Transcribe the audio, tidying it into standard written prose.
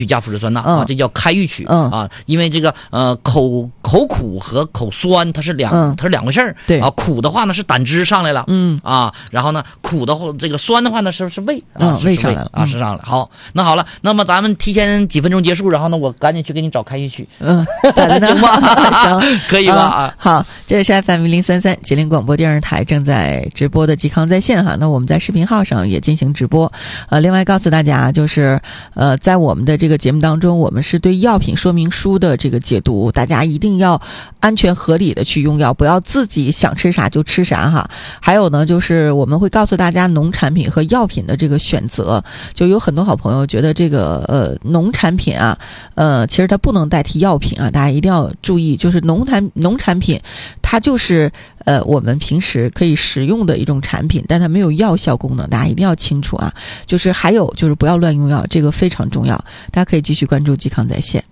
加腐殖酸钠啊，这叫开郁曲啊。因为这个口苦和口酸它是两回事儿。 对啊，苦的话呢是胆汁上来了，然后呢苦的话这个酸的话呢是胃啊， 胃上来了啊，是上来。好，那好了，那么咱们提前几分钟结束，然后呢我赶紧去给你找开郁曲。 咋的呢？ 行吧？ 行， 可以吧？啊， 好，这是 FM1033吉林广播电视台正在直播的嵇康在线哈。那我们在视频号上也进行直播。另外告诉大家，就是在我们的这个节目当中，我们是对药品说明书的这个解读，大家一定要安全合理的去用药，不要自己想吃啥就吃啥哈。还有呢，就是我们会告诉大家农产品和药品的这个选择。就有很多好朋友觉得这个农产品啊，其实它不能代替药品啊，大家一定要注意，就是农产品它就是我们平时可以食用的一种产品，但它没有药效功能，大家一定要清楚啊。就是还有就是不要乱用药，这个非常重要。大家可以继续关注嵇康在线。